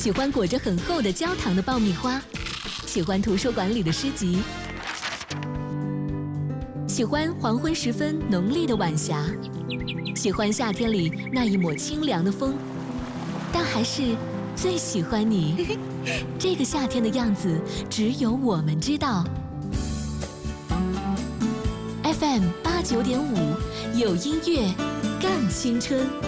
喜欢裹着很厚的焦糖的爆米花，喜欢图书馆里的诗集，喜欢黄昏时分浓丽的晚霞，喜欢夏天里那一抹清凉的风，但还是最喜欢你。这个夏天的样子，只有我们知道。FM 89.5，有音乐，更青春。